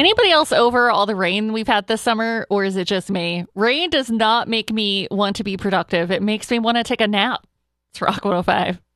Anybody else over all the rain we've had this summer, or is it just me? Rain does not make me want to be productive. It makes me want to take a nap. It's Rock 105.